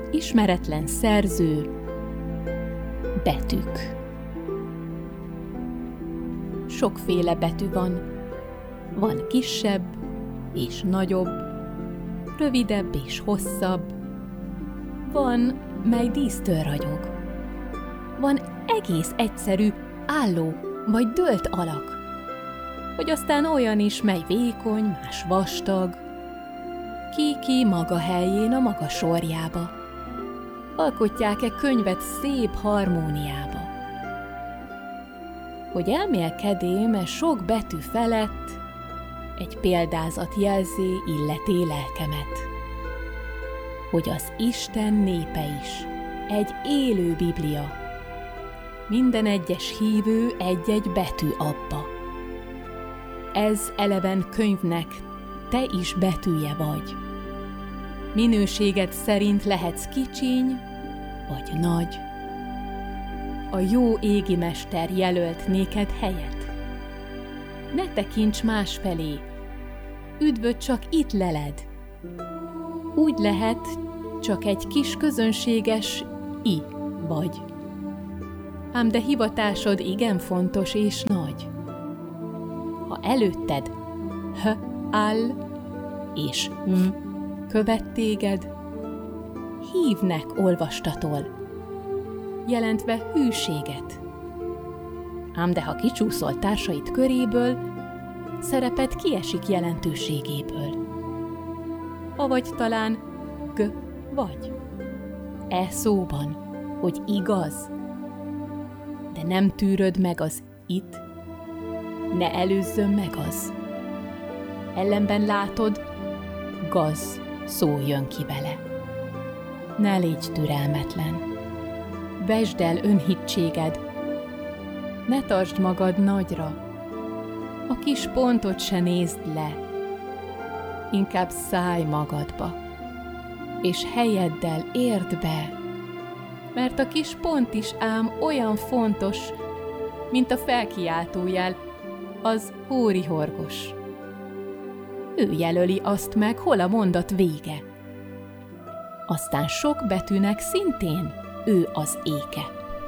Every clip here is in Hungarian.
ismeretlen szerző, betűk. Sokféle betű van. Van kisebb és nagyobb, rövidebb és hosszabb. Van, mely dísztől ragyog. Van egész egyszerű, álló vagy dőlt alak. Vagy aztán olyan is, mely vékony, más vastag. Ki maga helyén a maga sorjába. Alkotják-e könyvet szép harmóniába. Hogy elmélkedém sok betű felett, egy példázat jelzé illeté lelkemet. Hogy az Isten népe is egy élő Biblia. Minden egyes hívő egy-egy betű abba. Ez eleven könyvnek te is betűje vagy. Minőséged szerint lehetsz kicsiny vagy nagy. A jó égi mester jelölt néked helyet. Ne tekints másfelé, üdvöt csak itt leled. Úgy lehet, csak egy kis közönséges i vagy. Ám de hivatásod igen fontos és nagy. Ha előtted h áll és v követ téged, hívnek olvastatól, jelentve hűséget. Ám de ha kicsúszol társait köréből, szereped kiesik jelentőségéből. Avagy talán g vagy. E szóban, hogy igaz, de nem tűröd meg az itt, ne előzzön meg az. Ellenben látod, gaz szó jön ki vele. Ne légy türelmetlen. Vesd el önhittséged, ne tartsd magad nagyra, a kis pontot se nézd le, inkább szállj magadba, és helyeddel érd be, mert a kis pont is ám olyan fontos, mint a felkiáltójel, az hórihorgos. Ő jelöli azt meg, hol a mondat vége. Aztán sok betűnek szintén ő az éke.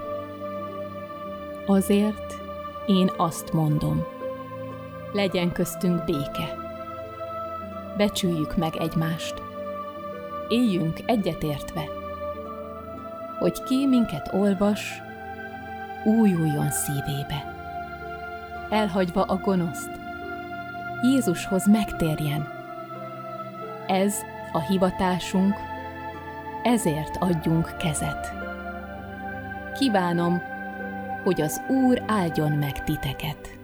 Azért én azt mondom, legyen köztünk béke. Becsüljük meg egymást, éljünk egyetértve, hogy ki minket olvas, újuljon szívébe. Elhagyva a gonoszt, Jézushoz megtérjen. Ez a hivatásunk, ezért adjunk kezet. Kívánom, hogy az Úr áldjon meg titeket.